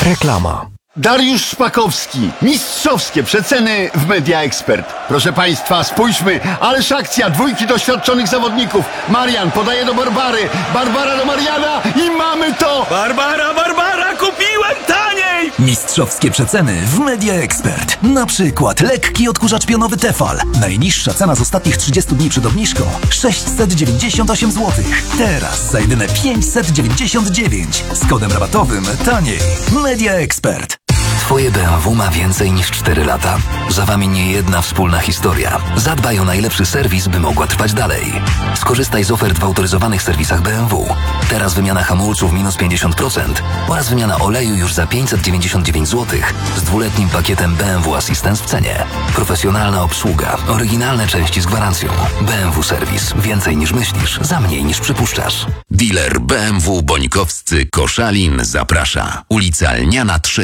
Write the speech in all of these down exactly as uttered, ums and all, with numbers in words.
Reklama. Dariusz Szpakowski. Mistrzowskie przeceny w Media Expert. Proszę Państwa, spójrzmy. Ależ akcja dwójki doświadczonych zawodników. Marian podaje do Barbary. Barbara do Mariana i mamy to! Barbara, Barbara, kupiłem taniej! Mistrzowskie przeceny w Media Expert. Na przykład lekki odkurzacz pionowy Tefal. Najniższa cena z ostatnich trzydziestu dni przed obniżką sześćset dziewięćdziesiąt osiem złotych. Teraz za jedyne pięćset dziewięćdziesiąt dziewięć. Z kodem rabatowym taniej. Media Expert. Twoje B M W ma więcej niż cztery lata. Za wami nie jedna wspólna historia. Zadbaj o najlepszy serwis, by mogła trwać dalej. Skorzystaj z ofert w autoryzowanych serwisach B M W. Teraz wymiana hamulców minus pięćdziesiąt procent oraz wymiana oleju już za pięćset dziewięćdziesiąt dziewięć złotych z dwuletnim pakietem B M W Assistance w cenie. Profesjonalna obsługa, oryginalne części z gwarancją. B M W Serwis. Więcej niż myślisz, za mniej niż przypuszczasz. Dealer B M W Bońkowscy Koszalin zaprasza. Ulica Lniana trzy.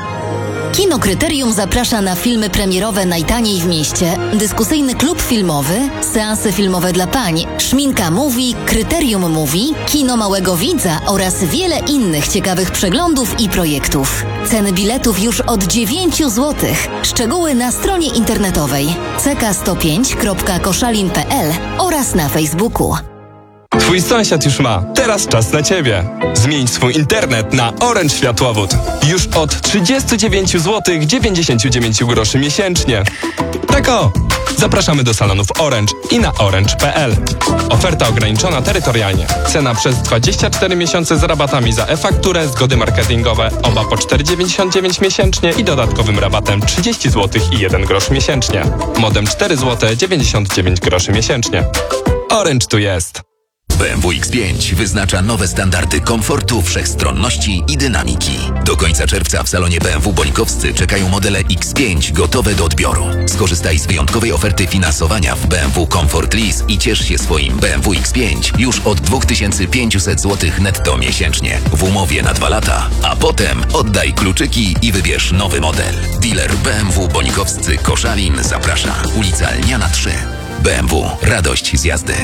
Kino Kryterium zaprasza na filmy premierowe najtaniej w mieście, dyskusyjny klub filmowy, seanse filmowe dla pań, szminka Movie, Kryterium Movie, kino małego widza oraz wiele innych ciekawych przeglądów i projektów. Ceny biletów już od dziewięć złotych. Szczegóły na stronie internetowej c k sto pięć kropka koszalin kropka p l oraz na Facebooku. Twój sąsiad już ma. Teraz czas na ciebie. Zmień swój internet na Orange Światłowód. Już od trzydzieści dziewięć złotych dziewięćdziesiąt dziewięć groszy miesięcznie. Tak o! Zapraszamy do salonów Orange i na orange kropka p l. Oferta ograniczona terytorialnie. Cena przez dwadzieścia cztery miesiące z rabatami za e-fakturę, zgody marketingowe, oba po cztery dziewięćdziesiąt dziewięć miesięcznie i dodatkowym rabatem trzydzieści złotych i jeden grosz miesięcznie. Modem cztery złote dziewięćdziesiąt dziewięć groszy miesięcznie. Orange tu jest. B M W X pięć wyznacza nowe standardy komfortu, wszechstronności i dynamiki. Do końca czerwca w salonie B M W Bońkowscy czekają modele X pięć gotowe do odbioru. Skorzystaj z wyjątkowej oferty finansowania w B M W Comfort Lease i ciesz się swoim B M W X pięć już od dwa tysiące pięćset złotych netto miesięcznie w umowie na dwa lata, a potem oddaj kluczyki i wybierz nowy model. Dealer B M W Bońkowscy Koszalin zaprasza. Ulica Lniana trzy. B M W. Radość z jazdy.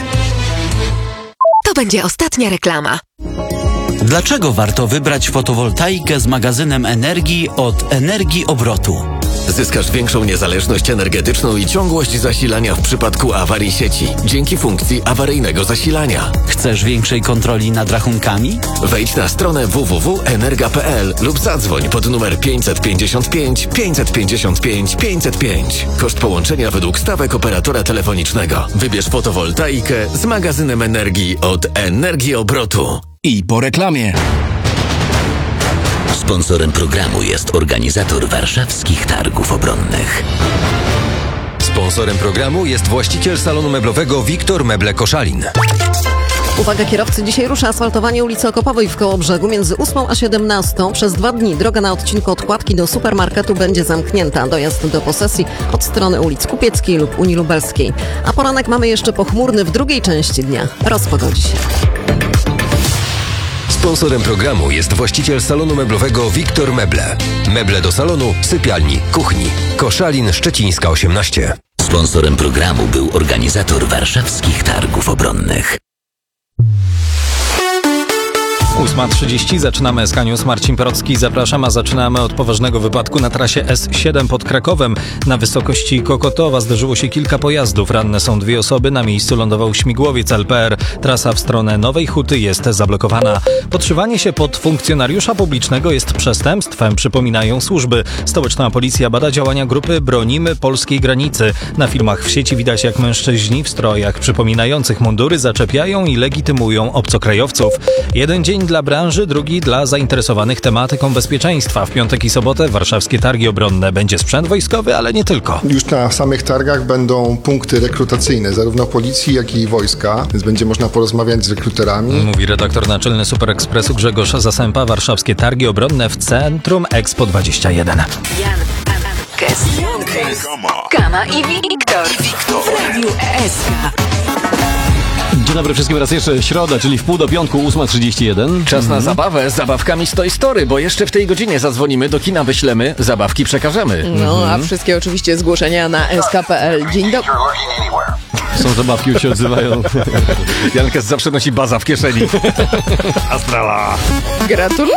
To będzie ostatnia reklama. Dlaczego warto wybrać fotowoltaikę z magazynem energii od Energii Obrotu? Zyskasz większą niezależność energetyczną i ciągłość zasilania w przypadku awarii sieci dzięki funkcji awaryjnego zasilania. Chcesz większej kontroli nad rachunkami? Wejdź na stronę w w w kropka energa kropka p l lub zadzwoń pod numer pięćset pięćdziesiąt pięć pięćset pięćdziesiąt pięć pięćset pięć. Koszt połączenia według stawek operatora telefonicznego. Wybierz fotowoltaikę z magazynem energii od Energii Obrotu. I po reklamie. Sponsorem programu jest organizator warszawskich targów obronnych. Sponsorem programu jest właściciel salonu meblowego Wiktor Meble Koszalin. Uwaga kierowcy, dzisiaj rusza asfaltowanie ulicy Okopowej w Kołobrzegu między ósmą a siedemnastą. Przez dwa dni droga na odcinku od Kładki do supermarketu będzie zamknięta. Dojazd do posesji od strony ulic Kupieckiej lub Unii Lubelskiej. A poranek mamy jeszcze pochmurny w drugiej części dnia. Rozpogodzi się. Sponsorem programu jest właściciel salonu meblowego Wiktor Meble. Meble do salonu, sypialni, kuchni. Koszalin, Szczecińska osiemnaście. Sponsorem programu był organizator warszawskich targów obronnych. ósma trzydzieści. Zaczynamy S K News. Marcin Porocki, zapraszam, a zaczynamy od poważnego wypadku na trasie S siedem pod Krakowem. Na wysokości Kokotowa zdarzyło się kilka pojazdów. Ranne są dwie osoby. Na miejscu lądował śmigłowiec L P R. Trasa w stronę Nowej Huty jest zablokowana. Podszywanie się pod funkcjonariusza publicznego jest przestępstwem, przypominają służby. Stołeczna policja bada działania grupy Bronimy Polskiej Granicy. Na filmach w sieci widać, jak mężczyźni w strojach przypominających mundury zaczepiają i legitymują obcokrajowców. Jeden dzień dla branży, drugi dla zainteresowanych tematyką bezpieczeństwa. W piątek i sobotę warszawskie targi obronne. Będzie sprzęt wojskowy, ale nie tylko. Już na samych targach będą punkty rekrutacyjne, zarówno policji, jak i wojska, więc będzie można porozmawiać z rekruterami. Mówi redaktor naczelny Super Expressu Grzegorz Zasępa. Warszawskie targi obronne w centrum Expo dwadzieścia jeden. Jan, Kes, Kama i Wiktor w Radiu S K. Dzień dobry wszystkim, raz jeszcze środa, czyli w pół do piątku, ósma trzydzieści jeden. Czas na zabawę z zabawkami z Toy Story, bo jeszcze w tej godzinie zadzwonimy, do kina wyślemy, zabawki przekażemy. No, mhm. a wszystkie oczywiście zgłoszenia na S K kropka p l. Dzień dobry. Są zabawki, już się odzywają. Janka zawsze nosi baza w kieszeni. Astrala. Gratuluję.